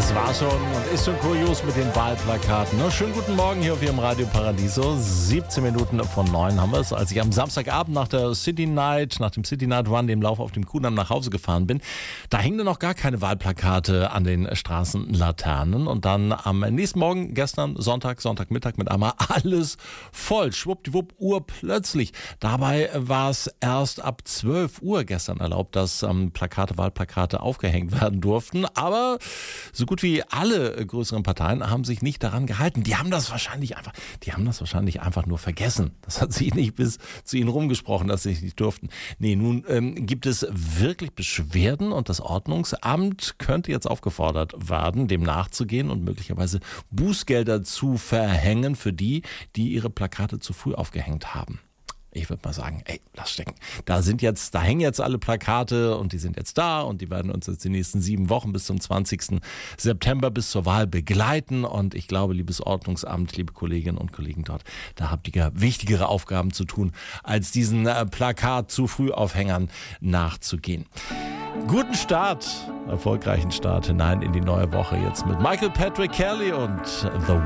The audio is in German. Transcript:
Das war schon und ist schon kurios mit den Wahlplakaten. Schönen guten Morgen hier auf Ihrem Radio Paradiso. 17 Minuten von 9 haben wir es. Als ich am Samstagabend nach dem City Night Run, dem Lauf auf dem Kudamm nach Hause gefahren bin, da hingen noch gar keine Wahlplakate an den Straßenlaternen. Und dann am nächsten Morgen, gestern Sonntagmittag mit einmal alles voll. Schwuppdiwupp, urplötzlich. Dabei war es erst ab 12 Uhr gestern erlaubt, dass Wahlplakate aufgehängt werden durften. Aber so gut wie alle größeren Parteien haben sich nicht daran gehalten. Die haben das wahrscheinlich einfach nur vergessen. Das hat sich nicht bis zu ihnen rumgesprochen, dass sie nicht durften. Nee, nun gibt es wirklich Beschwerden und das Ordnungsamt könnte jetzt aufgefordert werden, dem nachzugehen und möglicherweise Bußgelder zu verhängen für die ihre Plakate zu früh aufgehängt haben. Ich würde mal sagen, lass stecken. Da hängen jetzt alle Plakate und die sind jetzt da und die werden uns jetzt die nächsten 7 Wochen bis zum 20. September bis zur Wahl begleiten. Und ich glaube, liebes Ordnungsamt, liebe Kolleginnen und Kollegen dort, da habt ihr wichtigere Aufgaben zu tun, als diesen Plakat zu früh Aufhängern nachzugehen. Guten Start, erfolgreichen Start hinein in die neue Woche jetzt mit Michael Patrick Kelly und The